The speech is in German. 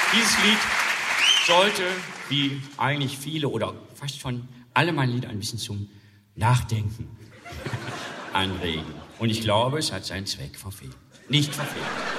Dieses Lied sollte, wie eigentlich viele oder fast schon alle meine Lieder, ein bisschen zum Nachdenken anregen. Und ich glaube, es hat seinen Zweck verfehlt. Nicht verfehlt.